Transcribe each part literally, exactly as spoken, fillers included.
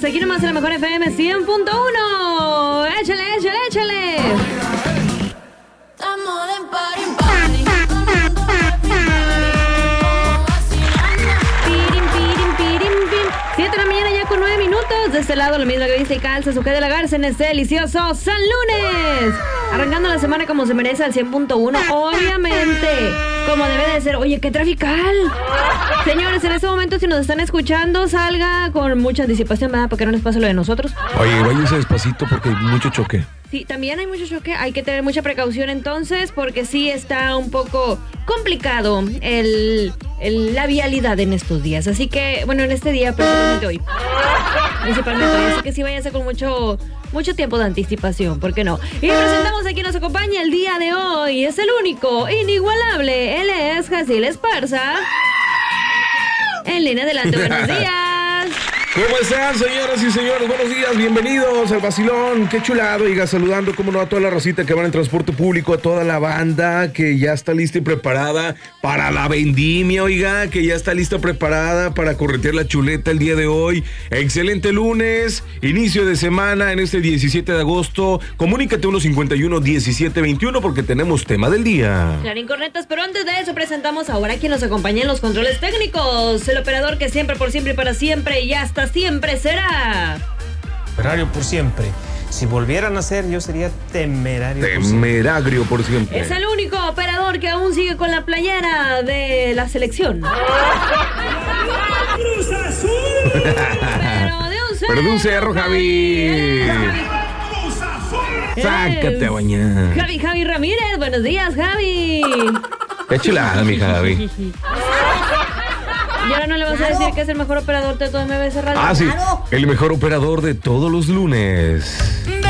aquí nomás en la mejor F M cien punto uno. Échale, échale, échale. siete de la mañana ya con nueve minutos. De este lado, lo mismo que dice y calza, su de la Garza en este delicioso San Lunes. Arrancando la semana como se merece al cien punto uno, obviamente, como debe de ser. Oye, qué trafical. Señores, en este momento, si nos están escuchando, salga con mucha anticipación, ¿verdad? Para que no les pase lo de nosotros. Oye, váyanse despacito porque hay mucho choque. Sí, también hay mucho choque, hay que tener mucha precaución entonces, porque sí está un poco complicado el, el, la vialidad en estos días. Así que, bueno, en este día, principalmente hoy. Principalmente hoy, así que sí váyase con mucho, mucho tiempo de anticipación, ¿por qué no? Y presentamos a quien nos acompaña el día de hoy, es el único, inigualable, él es Jaciel Esparza. En línea adelante, buenos días. ¿Cómo están, señoras y señores? Buenos días, bienvenidos al vacilón. Qué chulado, oiga, saludando, como no, a toda la rosita que van en transporte público, a toda la banda que ya está lista y preparada para la vendimia, oiga, que ya está lista y preparada para corretear la chuleta el día de hoy. Excelente lunes, inicio de semana en este diecisiete de agosto. Comunícate uno cincuenta y uno diecisiete veintiuno porque tenemos tema del día. Clarín cornetas, pero antes de eso presentamos ahora a quien nos acompaña en los controles técnicos, el operador que siempre, por siempre y para siempre y hasta siempre será. Temerario por siempre. Si volvieran a ser, yo sería temerario. Temerario por siempre. Es el único operador que aún sigue con la playera de la selección. ¡Cruz Azul! Pero de un cerro. Pero de un cerro, Javi. ¡Cruz Azul! Sácate a bañar. Javi, Javi Ramírez. Buenos días, Javi. Qué chulada, mi Javi. Y ahora no le vas a decir que es el mejor operador de todo M B S Radio. Ah, sí, el mejor operador de todos los lunes.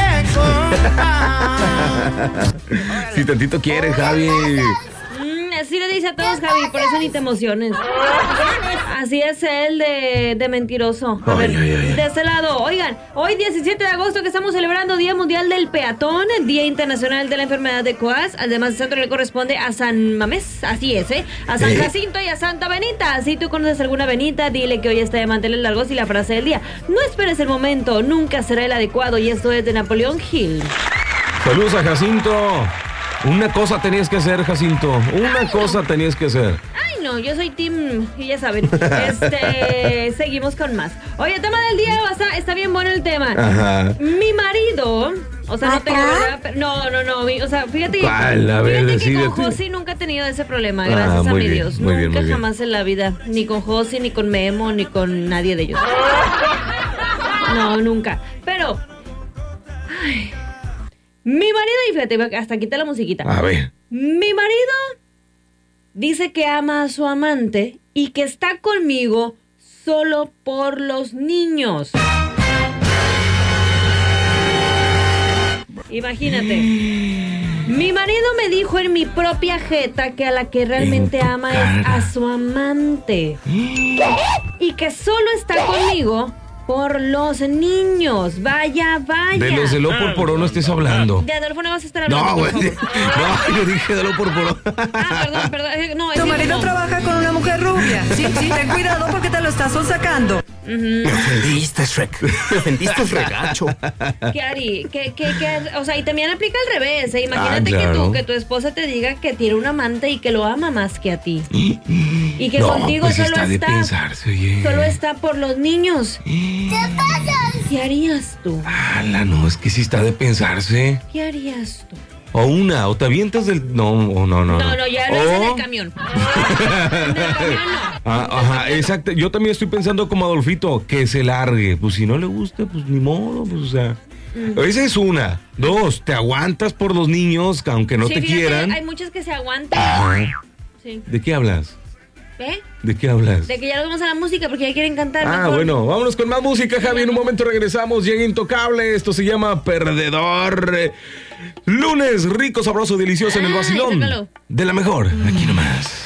Si tantito quieres, Javi. Mm, así le dice a todos, Javi, por eso ni te emociones. Así es él de, de mentiroso. A ver, ay, ay, ay. de este lado, oigan, hoy diecisiete de agosto que estamos celebrando Día Mundial del Peatón, Día Internacional de la Enfermedad de Coas. Además, el centro le corresponde a San Mamés, así es, ¿eh? A San Jacinto y a Santa Benita. Si tú conoces alguna Benita, dile que hoy está de manteles largos y la frase del día: no esperes el momento, nunca será el adecuado. Y esto es de Napoleón Hill. Saludos a Jacinto. Una cosa tenías que hacer, Jacinto. Una cosa tenías que hacer. Ay, no, yo soy team, y ya saben. Este, seguimos con más. Oye, tema del día, está, está bien bueno el tema. Ajá. Mi marido, o sea, no tengo verdad, pero- no, no, no, mi- o sea, fíjate, ¿Cuál? A ver, fíjate que decídete. con Josi nunca he tenido ese problema, Ah, gracias a muy mi bien, Dios. muy Nunca bien, muy bien. jamás en la vida, ni con Josi, ni con Memo, ni con nadie de ellos. No, nunca. Pero, ay, mi marido, y fíjate, hasta quité la musiquita. A ver. Mi marido dice que ama a su amante y que está conmigo solo por los niños. Imagínate. Mi marido me dijo en mi propia jeta que a la que realmente En tu ama cara. es a su amante. Y que solo está conmigo por los niños. Vaya, vaya. De los de Lo por Poró no estés hablando. De Adolfo no vas a estar hablando. No, por güey. favor. No, yo dije de Lo por Poró. Ah, perdón, perdón. eh, No, es Tu que marido no. trabaja con una mujer rubia. Sí, sí, ten cuidado porque te lo estás sacando. Me ofendiste, Shrek. Me ofendiste, regacho. ¿Qué Ari? ¿Qué, qué, qué? O sea, y también aplica al revés, ¿eh? Imagínate Ah, claro. que tú, que tu esposa te diga que tiene un amante y que lo ama más que a ti. Y que No, contigo pues solo está de está, pensarse, oye. solo está por los niños. ¿Qué harías tú? Ala, no, es que sí está de pensarse. ¿Qué harías tú? O una, o te avientas del... No, o no, no. No, no, ya lo hice en O- el camión. En el camión no. Ah, ajá, exacto. Yo también estoy pensando como Adolfito, que se largue. Pues si no le gusta, pues ni modo, pues o sea. Esa es una. Dos, te aguantas por los niños, aunque no Sí, te fíjate, quieran. hay muchas que se aguantan. Ajá. Sí. ¿De qué hablas? ¿Eh? ¿De qué hablas? De que ya lo vamos a la música porque ya quieren cantar. Ah, mejor. bueno, vámonos con más música, Javi. En un momento regresamos. Llega Intocable. Esto se llama Perdedor. Eh, Lunes, rico, sabroso, delicioso en el Ay, vacilón. sácalo. De la mejor. Aquí nomás.